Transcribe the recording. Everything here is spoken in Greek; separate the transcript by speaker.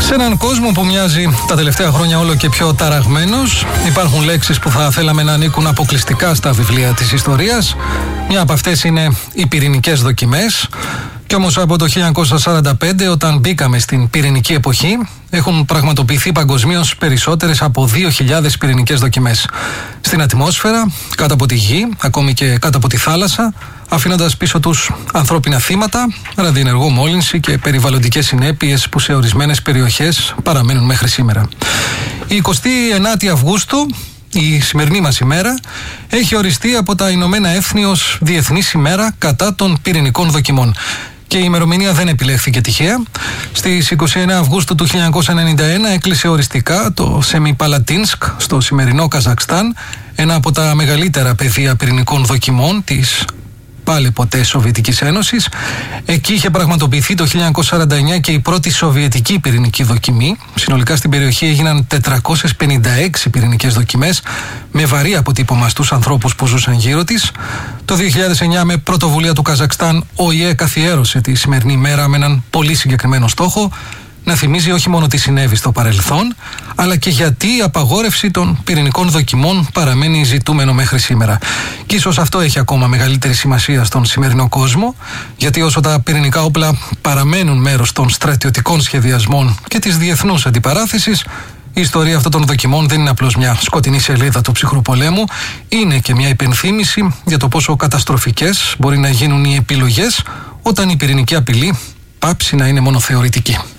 Speaker 1: Σε έναν κόσμο που μοιάζει τα τελευταία χρόνια όλο και πιο ταραγμένος, υπάρχουν λέξεις που θα θέλαμε να ανήκουν αποκλειστικά στα βιβλία της ιστορίας. Μια από αυτές είναι οι πυρηνικές δοκιμές. Κι όμως από το 1945, όταν μπήκαμε στην πυρηνική εποχή, έχουν πραγματοποιηθεί παγκοσμίως περισσότερες από 2.000 πυρηνικές δοκιμές. Στην ατμόσφαιρα, κάτω από τη γη, ακόμη και κάτω από τη θάλασσα, αφήνοντας πίσω τους ανθρώπινα θύματα, ραδιενεργό μόλυνση και περιβαλλοντικές συνέπειες που σε ορισμένες περιοχές παραμένουν μέχρι σήμερα. Η 29η Αυγούστου, η σημερινή μας ημέρα, έχει οριστεί από τα Ηνωμένα Έθνη ως Διεθνής ημέρα κατά των πυρηνικών δοκιμών. Και η ημερομηνία δεν επιλέχθηκε τυχαία. Στις 29 Αυγούστου του 1991 έκλεισε οριστικά το Σεμιπαλατίνσκ στο σημερινό Καζακστάν, ένα από τα μεγαλύτερα πεδία πυρηνικών δοκιμών της πάλι ποτέ Σοβιετικής Ένωσης. Εκεί είχε πραγματοποιηθεί το 1949 και η πρώτη σοβιετική πυρηνική δοκιμή. Συνολικά στην περιοχή έγιναν 456 πυρηνικές δοκιμές με βαρύ αποτύπωμα στους ανθρώπους που ζούσαν γύρω της. Το 2009, με πρωτοβουλία του Καζακστάν, ο ΙΕ καθιέρωσε τη σημερινή ημέρα με έναν πολύ συγκεκριμένο στόχο: να θυμίζει όχι μόνο τι συνέβη στο παρελθόν, αλλά και γιατί η απαγόρευση των πυρηνικών δοκιμών παραμένει ζητούμενο μέχρι σήμερα. Και ίσως αυτό έχει ακόμα μεγαλύτερη σημασία στον σημερινό κόσμο, γιατί όσο τα πυρηνικά όπλα παραμένουν μέρος των στρατιωτικών σχεδιασμών και της διεθνούς αντιπαράθεσης, η ιστορία αυτών των δοκιμών δεν είναι απλώς μια σκοτεινή σελίδα του ψυχρού πολέμου, είναι και μια υπενθύμηση για το πόσο καταστροφικές μπορεί να γίνουν οι επιλογές όταν η πυρηνική απειλή πάψει να είναι μόνο θεωρητική.